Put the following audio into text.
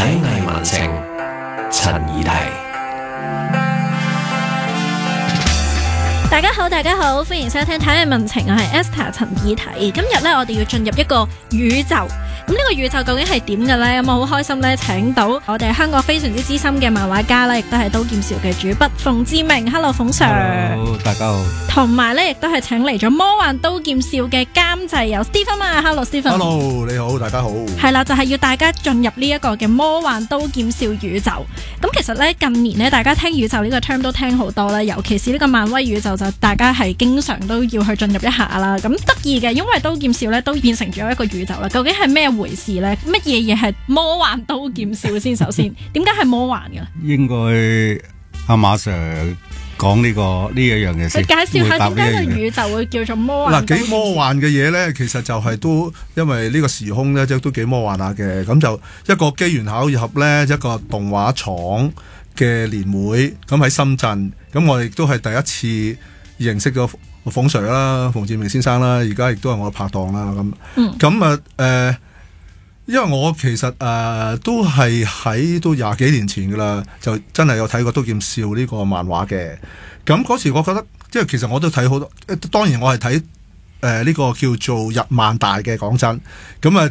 藝文情，陳怡提。 大家好，歡迎收聽體藝文情，我係 Esther 陳怡提。今日咧，我哋要進入一個宇宙。咁呢個宇宙究竟係點嘅呢？咁我好開心咧，請到我哋香港非常之資深嘅漫畫家啦，亦都係刀劍笑嘅主筆馮志明。Hello， 馮 Sir。 好，大家好。 同埋咧，亦都係請嚟咗魔幻刀劍笑嘅監製有 Stephen 啊。Hello，Stephen。 Hello， 你好，大家好。 係啦，就係要大家進入呢一個嘅魔幻刀劍笑宇宙。咁其實咧，近年咧，大家聽宇宙呢個 term 都聽好多啦，尤其是呢個漫威宇宙就大家係經常都要去進入一下啦。咁得意嘅，因為刀劍笑咧都變成咗一個宇宙啦。究竟係咩回事呢？乜嘢係魔幻刀劍笑先？首先，點解係魔幻嘅？ 應該阿馬 Sir 講呢一樣嘢先。 你介紹下點解個宇宙會叫做魔幻？ 嗱，幾魔幻嘅嘢呢，其實就係都因為呢個時空呢，即係都幾魔幻下嘅。咁就一個機緣巧合呢，一個動畫廠嘅年會，咁喺深圳，咁我哋都係第一次認識咗馮 Sir 啦，馮志明先生啦，而家亦都係我嘅拍檔啦。咁因為我其實都係喺都20幾年前噶啦，就真係有睇過刀劍笑呢個漫畫嘅。咁嗰時我覺得，即係其實我都睇好多，當然我係睇呢個叫做日漫大嘅，講真。咁